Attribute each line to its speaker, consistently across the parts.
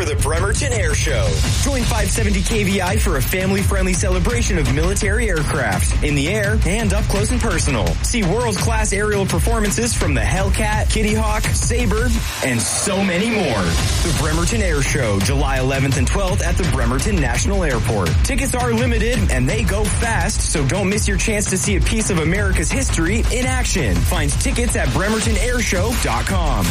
Speaker 1: the Bremerton Air Show. Join 570 KVI for a family-friendly celebration of military aircraft in the air and up close and personal. See world-class aerial performances from the Hellcat, Kitty Hawk, Sabre, and so many more. The Bremerton Air Show, July 11th and 12th at the Bremerton National Airport. Tickets are limited and they go fast, so don't miss your chance to see a piece of America's history in action. Find tickets at bremertonairshow.com.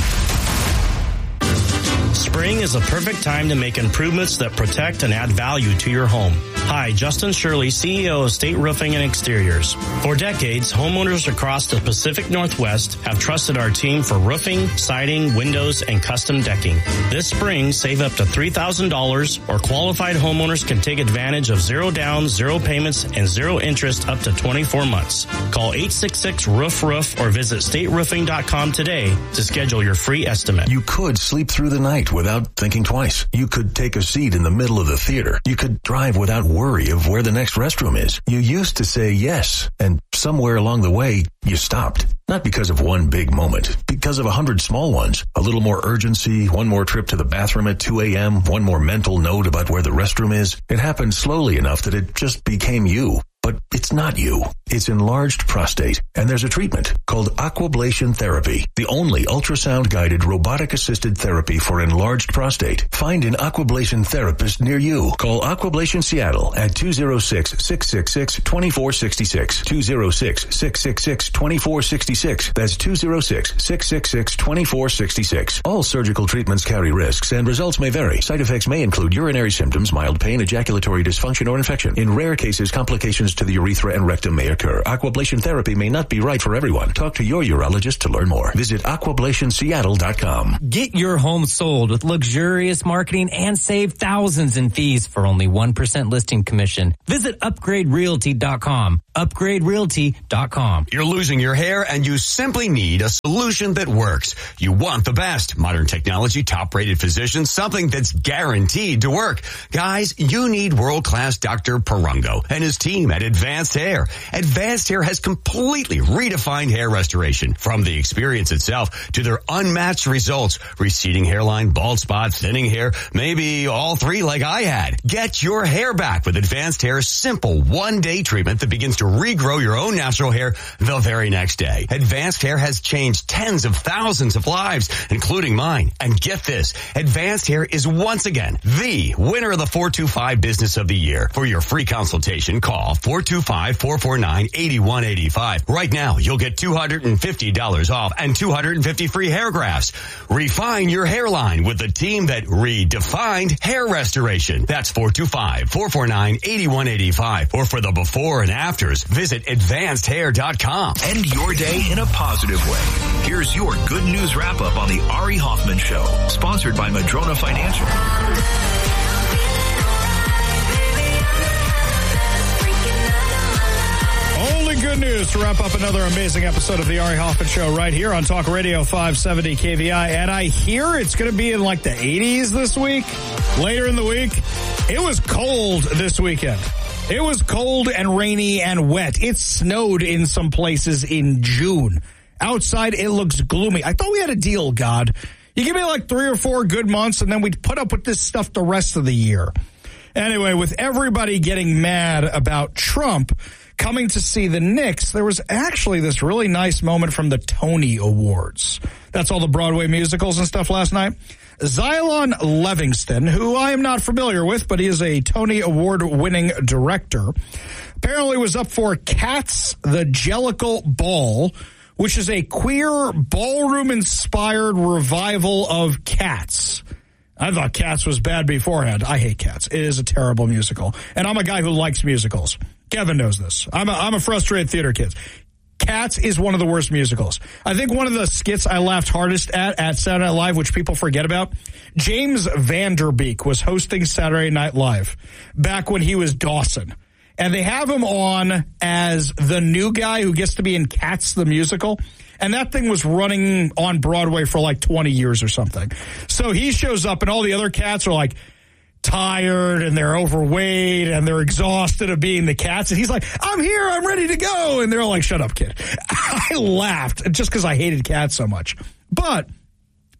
Speaker 2: Spring is a perfect time to make improvements that protect and add value to your home. Hi, Justin Shirley, CEO of State Roofing and Exteriors. For decades, homeowners across the Pacific Northwest have trusted our team for roofing, siding, windows, and custom decking. This spring, save up to $3,000, or qualified homeowners can take advantage of zero down, zero payments, and zero interest up to 24 months. Call 866-ROOF-ROOF or visit stateroofing.com today to schedule your free estimate.
Speaker 3: You could sleep through the night without thinking twice. You could take a seat in the middle of the theater. You could drive without worry of where the next restroom is. You used to say yes, and somewhere along the way, you stopped. Not because of one big moment, because of 100 small ones. A little more urgency, one more trip to the bathroom at 2 a.m., one more mental note about where the restroom is. It happened slowly enough that it just became you. But it's not you. It's enlarged prostate. And there's a treatment called aquablation therapy, the only ultrasound-guided robotic-assisted therapy for enlarged prostate. Find an aquablation therapist near you. Call Aquablation Seattle at 206-666-2466. 206-666-2466. That's 206-666-2466. All surgical treatments carry risks and results may vary. Side effects may include urinary symptoms, mild pain, ejaculatory dysfunction, or infection. In rare cases, complications to the urethra and rectum may occur. Aquablation therapy may not be right for everyone. Talk to your urologist to learn more. Visit aquablationseattle.com.
Speaker 4: Get your home sold with luxurious marketing and save thousands in fees for only 1% listing commission. Visit upgraderealty.com. upgraderealty.com.
Speaker 5: You're losing your hair and you simply need a solution that works. You want the best. Modern technology, top-rated physicians, something that's guaranteed to work. Guys, you need world-class Dr. Perungo and his team at Advanced Hair. Advanced Hair has completely redefined hair restoration. From the experience itself to their unmatched results. Receding hairline, bald spot, thinning hair, maybe all three like I had. Get your hair back with Advanced Hair's simple one-day treatment that begins to regrow your own natural hair the very next day. Advanced Hair has changed tens of thousands of lives, including mine. And get this, Advanced Hair is once again the winner of the 425 Business of the Year. For your free consultation, call 425-449-8185. Right now, you'll get $250 off and 250 free hair grafts. Refine your hairline with the team that redefined hair restoration. That's 425-449-8185. Or for the before and afters, visit advancedhair.com.
Speaker 3: End your day in a positive way. Here's your good news wrap-up on the Ari Hoffman Show, sponsored by Madrona Financial.
Speaker 6: Only good news to wrap up another amazing episode of the Ari Hoffman Show right here on Talk Radio 570 KVI. And I hear it's going to be in like the 80s this week, later in the week. It was cold this weekend. It was cold and rainy and wet. It snowed in some places in June. Outside, it looks gloomy. I thought we had a deal, God. You give me like 3 or 4 good months, and then we'd put up with this stuff the rest of the year. Anyway, with everybody getting mad about Trump coming to see the Knicks, there was actually this really nice moment from the Tony Awards. That's all the Broadway musicals and stuff last night. Xylon Livingston, who I am not familiar with, but he is a Tony Award-winning director, apparently was up for Cats, the Jellicle Ball, which is a queer ballroom-inspired revival of Cats. I thought Cats was bad beforehand. I hate Cats. It is a terrible musical. And I'm a guy who likes musicals. Kevin knows this. I'm a frustrated theater kid. Cats is one of the worst musicals. I think one of the skits I laughed hardest at Saturday Night Live, which people forget about, James Van Der Beek was hosting Saturday Night Live back when he was Dawson. And they have him on as the new guy who gets to be in Cats the musical. And that thing was running on Broadway for like 20 years or something. So he shows up and all the other cats are like tired and they're overweight and they're exhausted of being the cats. And he's like, I'm here, I'm ready to go. And they're all like, shut up, kid. I laughed just because I hated Cats so much. But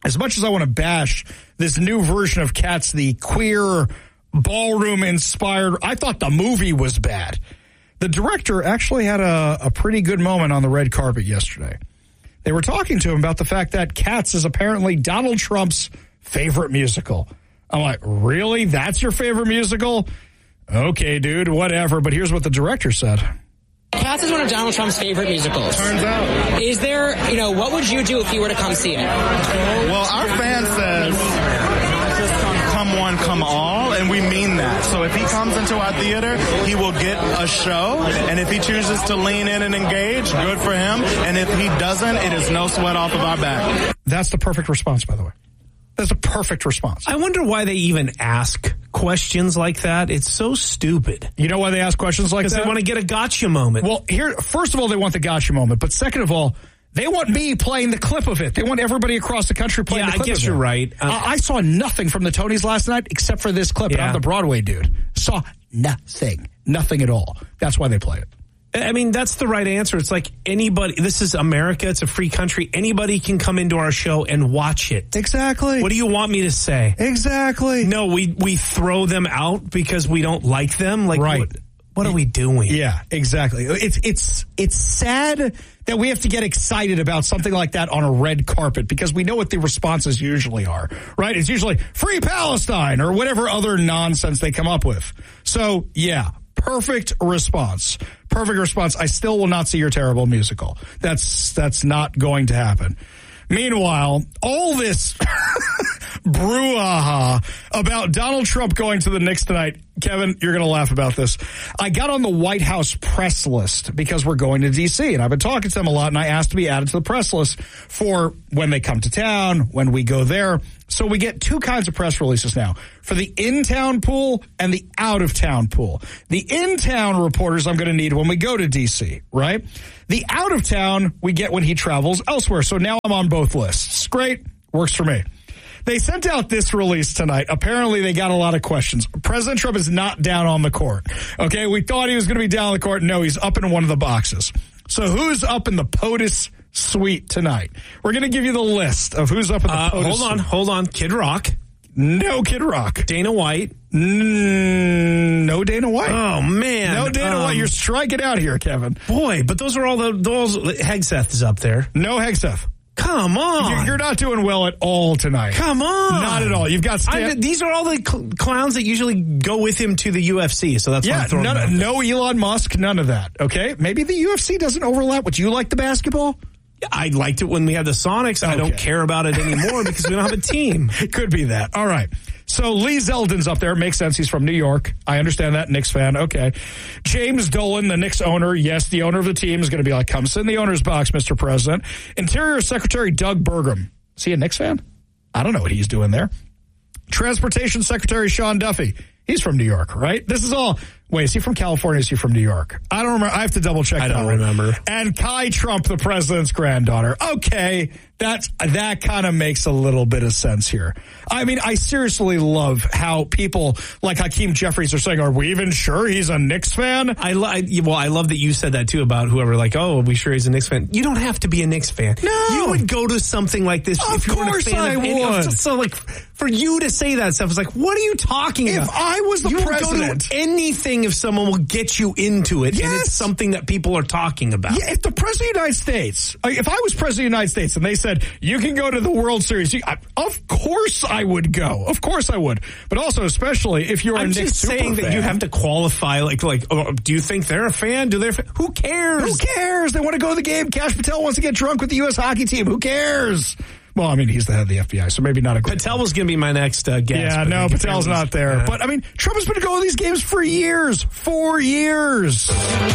Speaker 6: as much as I want to bash this new version of Cats, the queer ballroom-inspired, I thought the movie was bad. The director actually had a pretty good moment on the red carpet yesterday. They were talking to him about the fact that Cats is apparently Donald Trump's favorite musical. I'm like, really? That's your favorite musical? Okay, dude, whatever. But here's what the director said.
Speaker 7: Cats is one of Donald Trump's favorite musicals.
Speaker 8: Turns out.
Speaker 7: Is there, what would you do if you were to come see it?
Speaker 8: Well, our fan says, come one, come all, and we mean that. So if he comes into our theater, he will get a show, and if he chooses to lean in and engage, good for him, and if he doesn't, it is no sweat off of our back.
Speaker 6: That's the perfect response, by the way. That's a perfect response.
Speaker 9: I wonder why they even ask questions like that. It's so stupid.
Speaker 6: You know why they ask questions like that?
Speaker 9: Because they want to get a gotcha moment.
Speaker 6: Well, first of all, they want the gotcha moment. But second of all, they want me playing the clip of it. They want everybody across the country playing the clip of it.
Speaker 9: I guess you're right.
Speaker 6: I saw nothing from the Tonys last night except for this clip. Yeah. And I'm the Broadway dude. Saw nothing. Nothing at all. That's why they play it.
Speaker 9: I mean, that's the right answer. It's like anybody, this is America, it's a free country. Anybody can come into our show and watch it.
Speaker 6: Exactly.
Speaker 9: What do you want me to say?
Speaker 6: Exactly.
Speaker 9: No, we throw them out because we don't like them? Like,
Speaker 6: right.
Speaker 9: What are we doing?
Speaker 6: Yeah, exactly. It's sad that we have to get excited about something like that on a red carpet because we know what the responses usually are, right? It's usually free Palestine or whatever other nonsense they come up with. So, yeah. Perfect response. Perfect response. I still will not see your terrible musical. That's not going to happen. Meanwhile, all this brouhaha about Donald Trump going to the Knicks tonight. Kevin, you're going to laugh about this. I got on the White House press list because we're going to D.C., and I've been talking to them a lot, and I asked to be added to the press list for when they come to town, when we go there. So we get two kinds of press releases now, for the in-town pool and the out-of-town pool. The in-town reporters I'm going to need when we go to D.C., right? The out-of-town we get when he travels elsewhere. So now I'm on both lists. Great. Works for me. They sent out this release tonight. Apparently, they got a lot of questions. President Trump is not down on the court. Okay, we thought he was going to be down on the court. No, he's up in one of the boxes. So who's up in the POTUS suite tonight? We're going to give you the list of who's up in the POTUS suite.
Speaker 9: Hold on. Kid Rock.
Speaker 6: No Kid Rock.
Speaker 9: Dana White.
Speaker 6: No Dana White.
Speaker 9: Oh, man.
Speaker 6: No Dana White. You're striking out here, Kevin.
Speaker 9: Boy, but those are all those. Hegseth is up there.
Speaker 6: No Hegseth.
Speaker 9: Come on.
Speaker 6: You're not doing well at all tonight.
Speaker 9: Come on.
Speaker 6: Not at all. You've got
Speaker 9: these are all the clowns that usually go with him to the UFC, so that's why I'm throwing them out.
Speaker 6: No Elon Musk, none of that, okay? Maybe the UFC doesn't overlap. Would you like the basketball?
Speaker 9: I liked it when we had the Sonics. Okay. I don't care about it anymore because we don't have a team.
Speaker 6: It could be that. All right. So Lee Zeldin's up there. Makes sense. He's from New York. I understand that. Knicks fan. Okay. James Dolan, the Knicks owner. Yes, the owner of the team is going to be like, come sit in the owner's box, Mr. President. Interior Secretary Doug Burgum. Is he a Knicks fan? I don't know what he's doing there. Transportation Secretary Sean Duffy. He's from New York, right? This is all... Wait, is he from California? Is he from New York? I don't remember. I have to double check that.
Speaker 9: I don't remember.
Speaker 6: And Kai Trump, the president's granddaughter. Okay, that kind of makes a little bit of sense here. I mean, I seriously love how people like Hakeem Jeffries are saying, are we even sure he's a Knicks fan?
Speaker 9: I love that you said that too about whoever like, oh, are we sure he's a Knicks fan? You don't have to be a Knicks fan.
Speaker 6: No.
Speaker 9: You would go to something like this if you were a fan
Speaker 6: I would.
Speaker 9: So like, for you to say that stuff is like, what are you talking about?
Speaker 6: If I was the president.
Speaker 9: Would go to anything if someone will get you into it, and it's something that people are talking about.
Speaker 6: Yeah, if the President of the United States, if I was President of the United States and they said, you can go to the World Series, of course I would go. Of course I would. But also, especially if you're a Knicks super fan. I'm just saying that
Speaker 9: you have to qualify, do you think they're a fan? Who cares?
Speaker 6: Who cares? They want to go to the game. Kash Patel wants to get drunk with the U.S. hockey team. Who cares? Well, I mean, he's the head of the FBI, so maybe not a good
Speaker 9: Patel was going to be my next guest.
Speaker 6: Yeah, no, Patel's not there. Yeah. But, I mean, Trump has been going to these games for years. 4 years.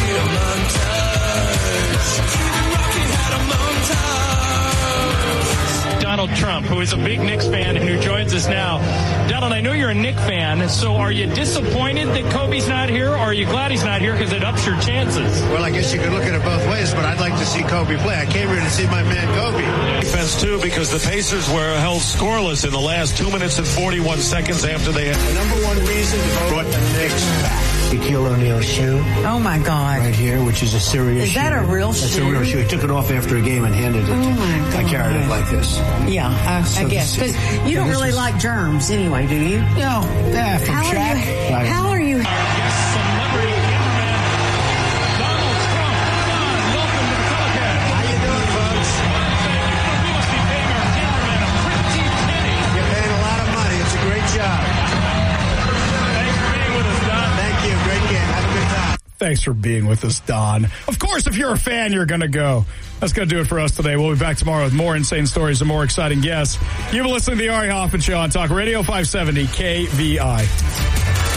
Speaker 10: Donald Trump, who is a big Knicks fan and who joins us now. Donald, I know you're a Knicks fan, so are you disappointed that Kobe's not here, or are you glad he's not here because it ups your chances?
Speaker 11: Well, I guess you could look at it both ways, but I'd like to see Kobe play. I came here to see my man Kobe.
Speaker 12: Defense, too, because the Pacers were held scoreless in the last 2 minutes and 41 seconds after they had...
Speaker 11: The number one reason to brought the Knicks back.
Speaker 13: Shaquille O'Neal's shoe.
Speaker 14: Oh, my God.
Speaker 13: Right here, which is a serious shoe.
Speaker 14: Is that a real shoe?
Speaker 13: That's a real shoe. He took it off after a game and handed it to me.
Speaker 14: Oh, my God.
Speaker 13: I carried it like this.
Speaker 14: Yeah, I guess. Because you don't really like germs anyway, do you?
Speaker 13: No. Yeah, from Shaq.
Speaker 14: How are you?
Speaker 10: Celebrity cameraman Donald Trump. Don, welcome to the telecast.
Speaker 11: How you doing, folks?
Speaker 10: We must be paying our cameraman a pretty penny.
Speaker 11: You're paying a lot of money. It's a great job.
Speaker 10: Thanks for being with us, Don.
Speaker 11: Thank you. Great game. Have a good time.
Speaker 6: Thanks for being with us, Don. Of course, if you're a fan, you're going to go. That's going to do it for us today. We'll be back tomorrow with more insane stories and more exciting guests. You've been listening to the Ari Hoffman Show on Talk Radio 570 KVI.